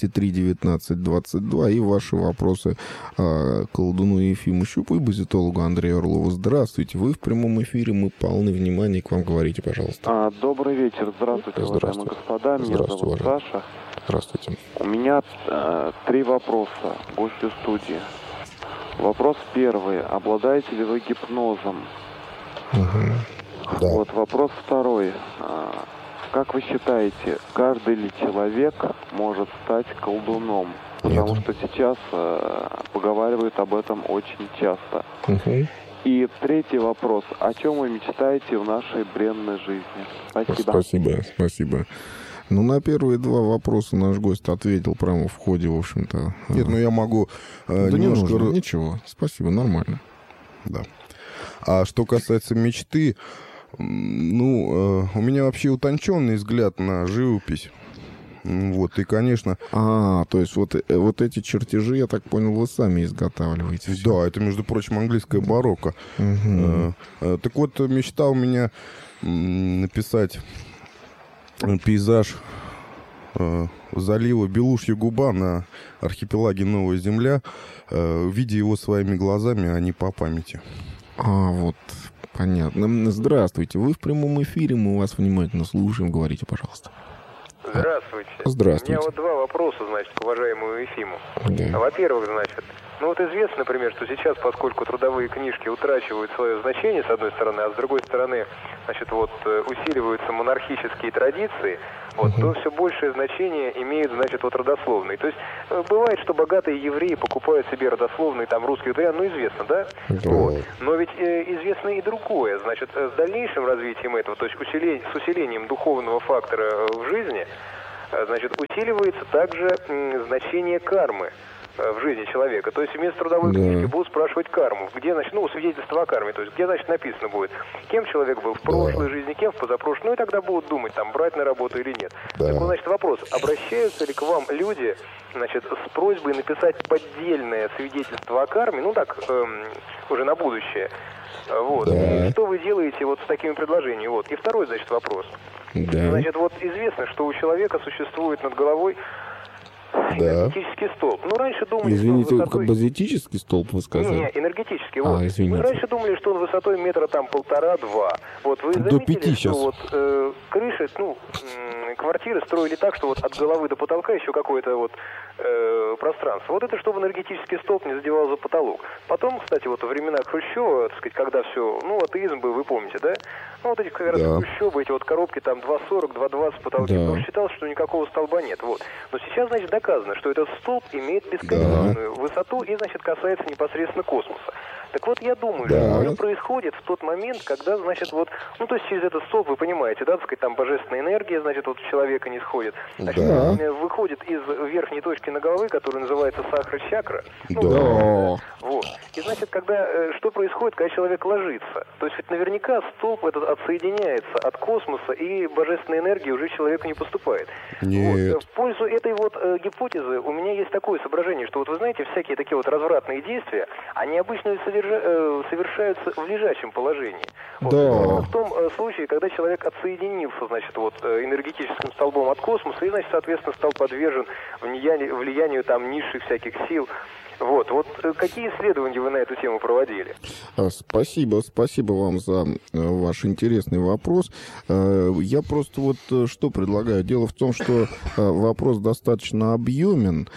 203-19-22 и ваши вопросы колдуну Ефиму Щупу и базитологу Андрею Орлову. Здравствуйте. Вы в прямом эфире. Мы полны внимания к вам. Говорите, пожалуйста. Добрый вечер. Здравствуйте, уважаемые господа. Меня зовут Саша. Здравствуйте. У меня 3 вопроса гостю студии. Вопрос первый. Обладаете ли вы гипнозом? Да. Вот вопрос второй. Как вы считаете, каждый ли человек может стать колдуном? Потому что сейчас поговаривают об этом очень часто. И третий вопрос. О чем вы мечтаете в нашей бренной жизни? Спасибо. Спасибо. Ну, на первые два вопроса наш гость ответил прямо в ходе, в общем-то. Нет, я могу да немножко... не нужно, ничего, спасибо, нормально. Да. А что касается мечты, у меня вообще утонченный взгляд на живопись. Вот, и, конечно... То есть вот эти чертежи, я так понял, вы сами изготавливаете. Да, это, между прочим, английское барокко. Так вот, мечта у меня написать пейзаж залива Белушья губа на архипелаге Новая Земля, видя его своими глазами, а не по памяти. Вот, понятно. Здравствуйте, вы в прямом эфире, мы вас внимательно слушаем, говорите, пожалуйста. Здравствуйте. Здравствуйте. У меня вот два вопроса, к уважаемому Ефиму. Да. Во-первых, известно, например, что сейчас, поскольку трудовые книжки утрачивают свое значение, с одной стороны, а с другой стороны, усиливаются монархические традиции, то все большее значение имеют, родословные. То есть бывает, что богатые евреи покупают себе родословные, русских дворян, известно, да? Да. Вот. Но ведь известно и другое. С дальнейшим развитием этого, то есть с усилением духовного фактора в жизни, усиливается также значение кармы в жизни человека. То есть вместо трудовой книжки будут спрашивать карму. Где, свидетельство о карме. То есть где, написано будет, кем человек был в прошлой жизни, кем в позапрошлой. И тогда будут думать, брать на работу или нет. Да. Так вот, вопрос. Обращаются ли к вам люди, с просьбой написать поддельное свидетельство о карме, уже на будущее. Вот. Да. Что вы делаете с такими предложениями? И второй, вопрос. Да. Известно, что у человека существует над головой энергетический столб. Раньше думали, Извините, что высотой... базитический столб вы сказали? Не, энергетический. Извините. Мы раньше думали, что он высотой метра 1,5-2. Вы До 5 заметили, сейчас. что крыши, квартиры строили так, что от головы до потолка еще какое-то пространство. Это чтобы энергетический столб не задевал за потолок. Потом, кстати, во времена Хрущева, когда все, атеизм был, вы помните, да? Эти Хрущевы, эти коробки, 2,40, 2,20 потолки. Он считал, что никакого столба нет. Но сейчас, доказано, что этот столб имеет бесконечную высоту и, касается непосредственно космоса. Так вот, я думаю, что это происходит в тот момент, когда, то есть через этот столб, вы понимаете, да, божественная энергия, от человека не сходит. Выходит из верхней точки на головы, которая называется сахара-чакра. Вот. И, когда, что происходит, когда человек ложится? То есть, ведь наверняка столб этот отсоединяется от космоса, и божественная энергия уже человеку не поступает. Нет. В пользу этой гипотезы у меня есть такое соображение, что вы знаете, всякие такие развратные действия, они обычно совершаются в лежачем положении. В том случае, когда человек отсоединился, энергетическим столбом от космоса и, соответственно, стал подвержен влиянию низших всяких сил. Какие исследования вы на эту тему проводили? Спасибо вам за ваш интересный вопрос. Я просто что предлагаю. Дело в том, что вопрос достаточно объемен,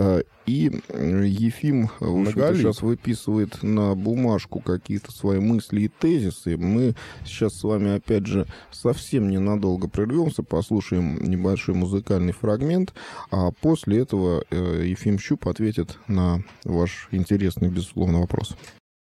и Ефим, в общем-то, сейчас выписывает на бумажку какие-то свои мысли и тезисы. Мы сейчас с вами, опять же, совсем ненадолго прервемся, послушаем небольшой музыкальный фрагмент, а после этого Ефим Щуп ответит на ваш интересный, безусловно, вопрос.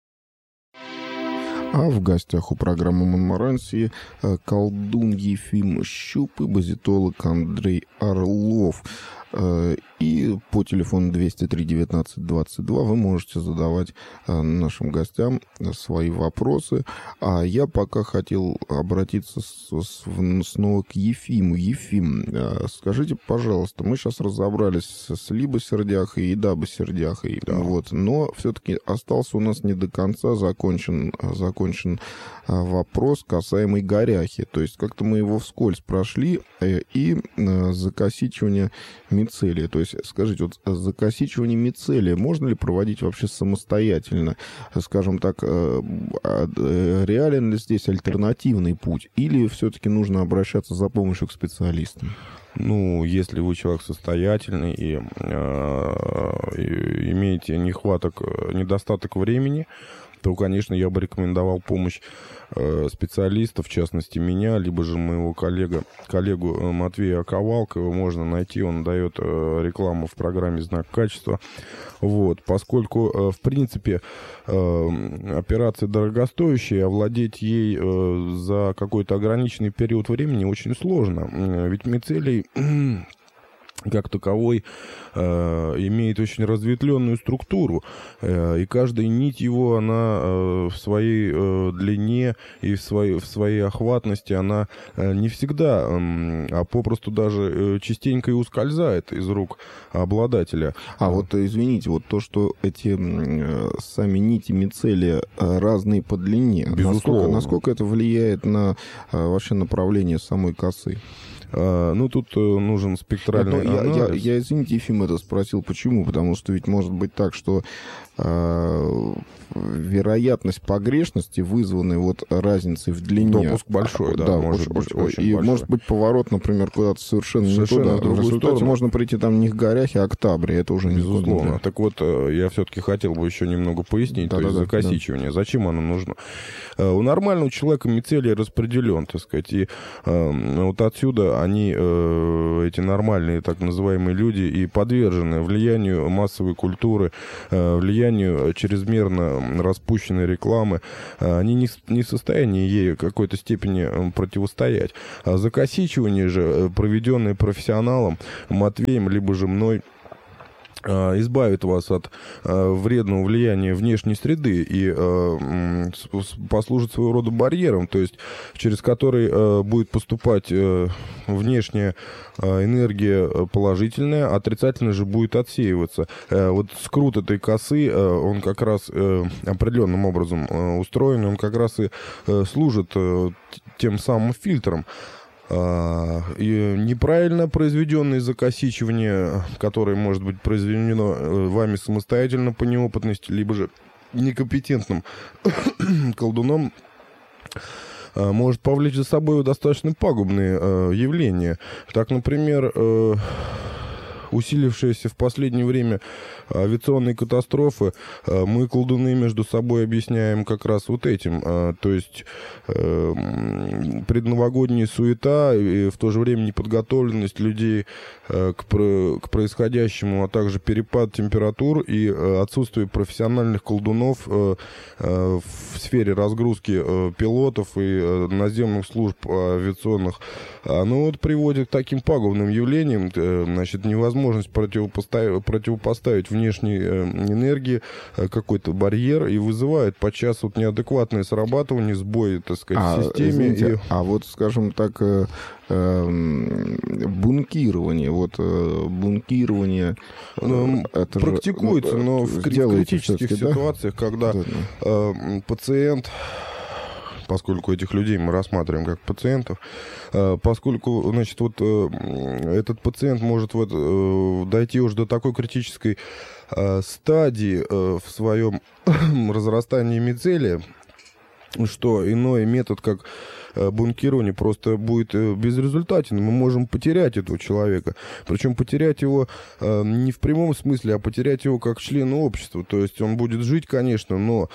А в гостях у программы «Монморанси» колдун Ефим Щуп и базитолог Андрей Орлов. И по телефону 203-19-22 вы можете задавать нашим гостям свои вопросы. А я пока хотел обратиться снова к Ефиму. Ефим, скажите, пожалуйста, мы сейчас разобрались с либосердяхой и дабосердяхой, но все-таки остался у нас не до конца закончен вопрос касаемый горяхи. То есть как-то мы его вскользь прошли, и закосичивание мицелия. То есть, скажите, закосичивание мицелия можно ли проводить вообще самостоятельно? Скажем так, реален ли здесь альтернативный путь? Или все-таки нужно обращаться за помощью к специалистам? Если вы человек состоятельный и имеете недостаток времени, то, конечно, я бы рекомендовал помощь специалистов, в частности, меня, либо же моего коллегу Матвея Ковалка. Его можно найти, он дает рекламу в программе «Знак качества». Вот, поскольку, в принципе, операция дорогостоящая, овладеть ей за какой-то ограниченный период времени очень сложно. Ведь мицелий как таковой имеет очень разветвленную структуру, и каждая нить его, она в своей длине и в своей охватности, она не всегда, а попросту даже частенько и ускользает из рук обладателя. А вот, извините, вот то, что эти сами нити мицелия разные по длине, насколько это влияет на вообще направление самой косы? Ну, тут нужен спектральный анализ. Я, извините, Ефим, это спросил, почему? Потому что ведь может быть так, что вероятность погрешности, вызванной вот разницей в длине... Допуск большой, да, может быть очень и большой. Может быть поворот, например, куда-то совершенно не туда. В результате можно прийти там не к Горяхе, а к Табре. Это уже безусловно. Не так вот, я все-таки хотел бы еще немного пояснить, то есть закосичивание. Зачем оно нужно? У нормального человека мицелий распределен, так сказать, и вот отсюда они, эти нормальные так называемые люди, и подвержены влиянию массовой культуры, влиянию чрезмерно распущенной рекламы. Они не в состоянии ей в какой-то степени противостоять. А закосичивание же, проведенное профессионалом Матвеем, либо же мной, избавит вас от вредного влияния внешней среды и послужит своего рода барьером, то есть через который будет поступать внешняя энергия положительная, отрицательная же будет отсеиваться. Вот скрут этой косы, он как раз определенным образом устроен, он как раз и служит тем самым фильтром. И неправильно произведенное закосичивание, которое может быть произведено вами самостоятельно по неопытности, либо же некомпетентным колдуном, может повлечь за собой достаточно пагубные явления. Так, например, усилившиеся в последнее время авиационные катастрофы, мы, колдуны, между собой объясняем как раз вот этим. То есть предновогодняя суета и в то же время неподготовленность людей к происходящему, а также перепад температур и отсутствие профессиональных колдунов в сфере разгрузки пилотов и наземных служб авиационных, оно вот приводит к таким пагубным явлениям. Значит, невозможность противопоставить внешней энергии какой-то барьер и вызывает подчас вот неадекватное срабатывание, сбои, так сказать, в системе. Извините, а вот, скажем так, бункирование. Вот бункирование это практикуется, же, но в критических ситуациях, когда пациент, поскольку этих людей мы рассматриваем как пациентов, поскольку, значит, вот этот пациент может вот дойти уже до такой критической стадии в своем разрастании мицелия, что иной метод, как бункирование, просто будет безрезультатен. Мы можем потерять этого человека. Причем потерять его не в прямом смысле, а потерять его как члена общества. То есть он будет жить, конечно, но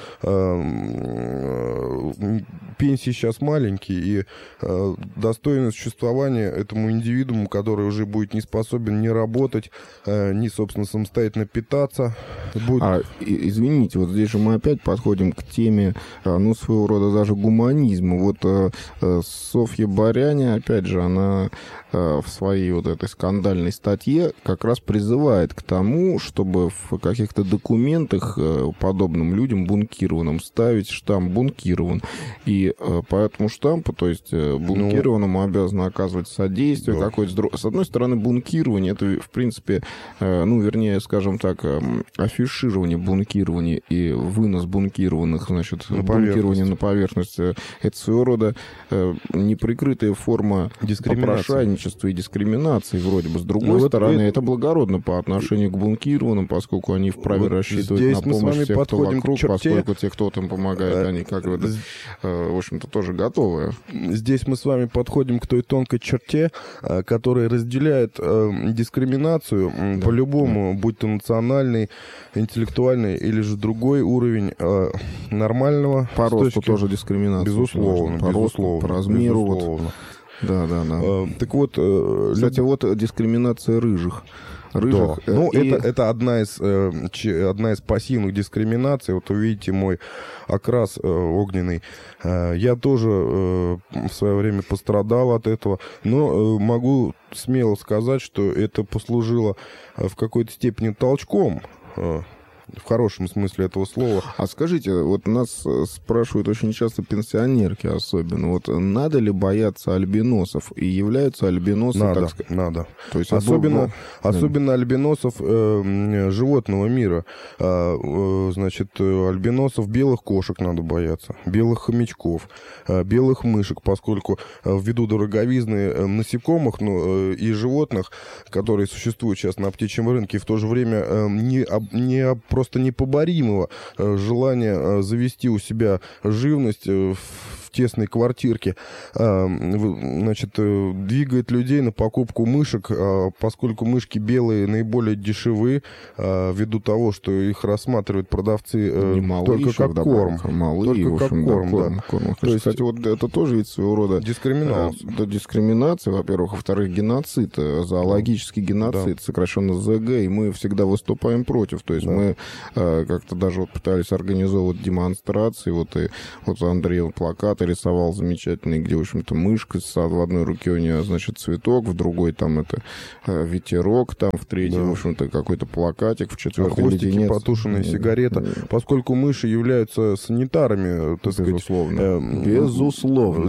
пенсии сейчас маленькие, и достойное существование этому индивидууму, который уже будет не способен ни работать, ни, собственно, самостоятельно питаться. Будет... Извините, вот здесь же мы опять подходим к теме, ну, своего рода даже гуманизма. Вот Софья Баряня, опять же, она в своей вот этой скандальной статье как раз призывает к тому, чтобы в каких-то документах подобным людям бункированным ставить штамп «бункирован». И по этому штампу, то есть бункированному обязано оказывать содействие какое-то. С одной стороны, бункирование — это, в принципе, ну, вернее, скажем так, афиширование бункирования и вынос бункированных, значит, бункирование на поверхность — это своего рода неприкрытая форма попрошайничества, качества и дискриминации вроде бы. С другой стороны, это благородно по отношению к блокированным, поскольку они вправе рассчитывать на помощь всех, кто вокруг, поскольку те, кто там помогает, они как бы, в общем-то, тоже готовы. Здесь мы с вами подходим к той тонкой черте, которая разделяет дискриминацию по-любому, будь то национальный, интеллектуальный или же другой уровень нормального. По росту тоже дискриминация. Безусловно. По росту, по размеру. Безусловно. Да. Так вот... Кстати, вот дискриминация рыжих. Да. Ну, это одна из пассивных дискриминаций. Вот увидите мой окрас огненный. Я тоже в свое время пострадал от этого, но могу смело сказать, что это послужило в какой-то степени толчком, в хорошем смысле этого слова. А скажите, вот нас спрашивают очень часто пенсионерки особенно, вот надо ли бояться альбиносов? И являются альбиносы... Надо. То есть особенно альбиносов животного мира. Значит, альбиносов белых кошек надо бояться, белых хомячков, белых мышек, поскольку ввиду дороговизны насекомых и животных, которые существуют сейчас на птичьем рынке, в то же время просто непоборимого желания завести у себя живность в тесной квартирке, значит, двигает людей на покупку мышек, поскольку мышки белые наиболее дешевы, ввиду того, что их рассматривают продавцы только как корм. Только как корм, да. То есть, кстати, вот это тоже ведь своего рода дискриминация, во-первых, во-вторых, геноцид, зоологический геноцид, сокращенно ЗГ, и мы всегда выступаем против. То есть мы как-то даже вот пытались организовывать демонстрации, вот Андрей плакаты рисовал замечательный, где, в общем-то, мышка, в одной руке у нее, значит, цветок, в другой там это ветерок, там в третьей, в общем-то, какой-то плакатик, в четвертой леденец. Потушенная сигарета. Поскольку мыши являются санитарами, так сказать, безусловно.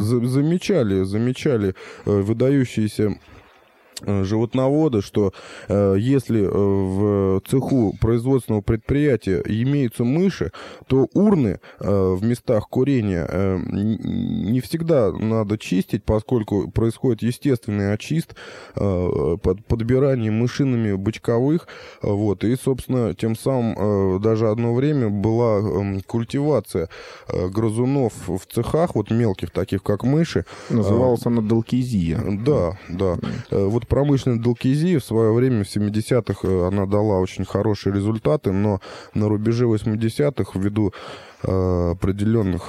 Замечали выдающиеся животноводы, что если в цеху производственного предприятия имеются мыши, то урны в местах курения не всегда надо чистить, поскольку происходит естественный очист, подбирание мышинами бычковых, вот, и, собственно, тем самым даже одно время была культивация грызунов в цехах, вот мелких, таких как мыши. Называлась она долкизия. Да. Вот промышленная долкизия в свое время, в 70-х, она дала очень хорошие результаты, но на рубеже 80-х, ввиду определенных...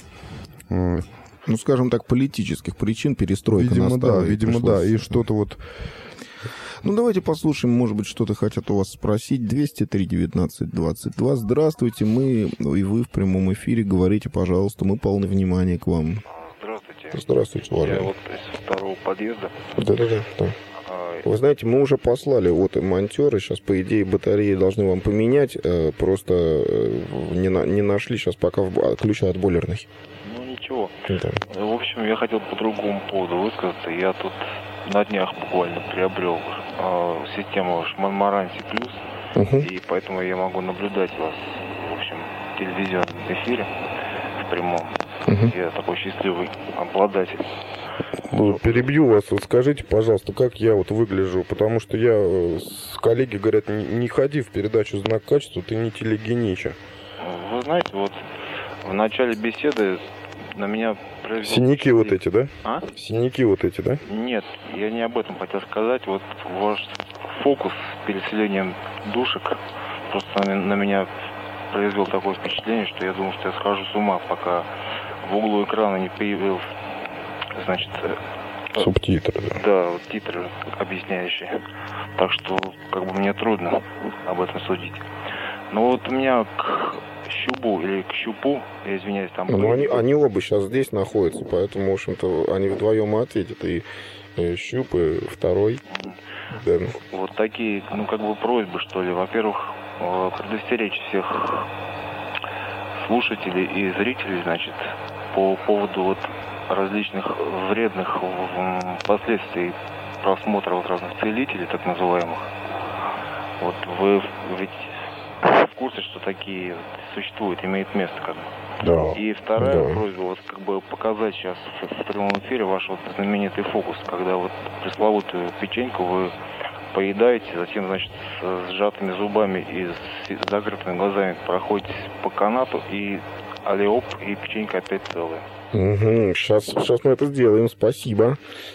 скажем так, политических причин перестройка настала. Видимо, да. И что-то вот... Давайте послушаем, может быть, что-то хотят у вас спросить. 203-19-22. Здравствуйте, и вы в прямом эфире. Говорите, пожалуйста, мы полны внимания к вам. Здравствуйте, Валя. Я вот из второго подъезда. Да. Вы знаете, мы уже послали монтёры, сейчас, по идее, батареи должны вам поменять, просто не нашли сейчас пока ключа от бойлерной. Ничего. Да. В общем, я хотел по другому поводу высказаться. Я тут на днях буквально приобрел систему Шман-Маранси Плюс, и поэтому я могу наблюдать вас, в общем, в телевизионном эфире, в прямом. Я такой счастливый обладатель. Перебью вас. Скажите, пожалуйста, как я вот выгляжу? Потому что коллеги говорят, не ходи в передачу «Знак качества», ты не телегенича. Вы знаете, вот в начале беседы на меня произвел... Синяки вот эти, да? А? Синяки вот эти, да? Нет, я не об этом хотел сказать. Вот ваш фокус с переселением душек просто на меня произвел такое впечатление, что я думал, что я схожу с ума, пока в углу экрана не появился, значит... Субтитры, да. Да, вот титры объясняющие. Так что, мне трудно об этом судить. Но вот у меня к Щубу или к Щупу, я извиняюсь, там... Они оба сейчас здесь находятся, поэтому, в общем-то, они вдвоем и ответят. И Щуп, и второй. Да. Вот такие, просьбы, что ли. Во-первых, предостеречь всех слушателей и зрителей, значит, по поводу различных вредных последствий просмотра разных целителей, так называемых. Вот вы ведь в курсе, что такие существуют, имеет место, Да. И вторая Да. просьба, вот как бы показать сейчас в прямом эфире ваш вот знаменитый фокус, когда вот пресловутую печеньку вы поедаете, затем, значит, с сжатыми зубами и с закрытыми глазами проходите по канату, и алиоп, и печенька опять целая. Угу. Сейчас мы это сделаем. Спасибо.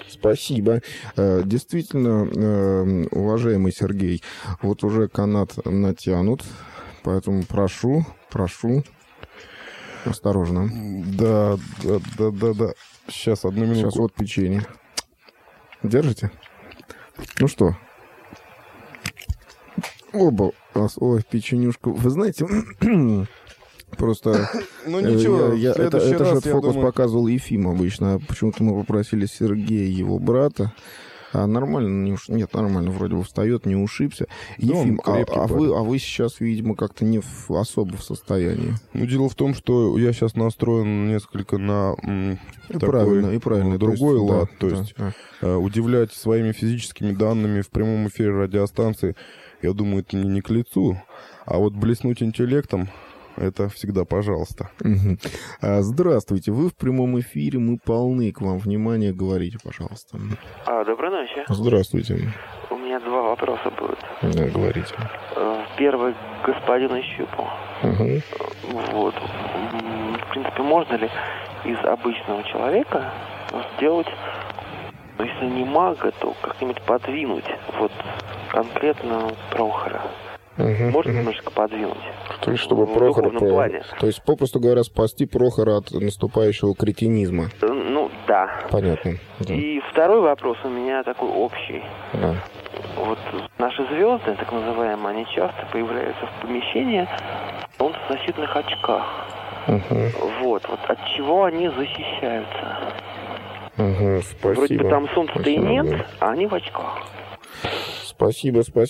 Действительно, уважаемый Сергей, вот уже канат натянут, поэтому прошу. Осторожно. Да. Сейчас, одну минуту. Сейчас вот печенье. Держите? Ну что? Оба. Ой, печенюшка. Вы знаете, просто... Ну ничего, это же фокус показывал Ефим обычно. Почему-то мы попросили Сергея, его брата. Нормально, нормально, вроде бы встает, не ушибся. Ефим, вы сейчас, видимо, как-то не особо в состоянии. Ну, дело в том, что я сейчас настроен несколько на правильно, другой лад. Да, то есть удивлять своими физическими данными в прямом эфире радиостанции, я думаю, это не к лицу. А вот блеснуть интеллектом, это всегда пожалуйста. Угу. Здравствуйте, вы в прямом эфире, мы полны к вам. Внимание, говорите, пожалуйста. Доброй ночи. Здравствуйте. У меня 2 вопроса будут. Да, говорите. Первый к господину Щупу. Угу. Вот. В принципе, можно ли из обычного человека сделать, если не мага, то как-нибудь подвинуть вот конкретно Прохора? Можно немножко подвинуть? То есть, чтобы Прохора... То есть, попросту говоря, спасти Прохора от наступающего кретинизма. Ну, да. Понятно. Да. И второй вопрос у меня такой общий. Да. Вот наши звезды, так называемые, они часто появляются в помещении в солнцезащитных очках. Вот от чего они защищаются? Спасибо. Вроде бы там солнца-то и нет, а они в очках. Спасибо.